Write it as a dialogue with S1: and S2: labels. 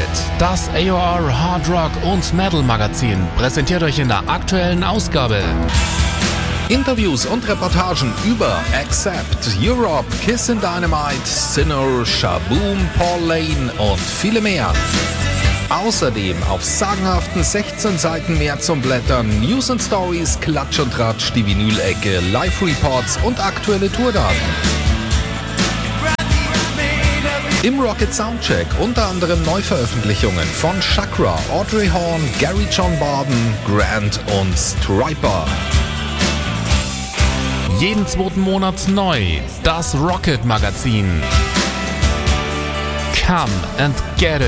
S1: das AOR Hard Rock und Metal Magazin, präsentiert euch in der aktuellen Ausgabe
S2: Interviews und Reportagen über Accept, Europe, Kiss and Dynamite, Sinner, Shaboom, Paul Lane und viele mehr. Außerdem auf sagenhaften 16 Seiten mehr zum Blättern, News and Stories, Klatsch und Tratsch, die Vinyl-Ecke, Live-Reports und aktuelle Tourdaten. Im Rocket Soundcheck unter anderem Neuveröffentlichungen von Chakra, Audrey Horn, Gary John Barden, Grant und Stryper.
S1: jeden zweiten Monat neu, das Rocket Magazin. Come and get it.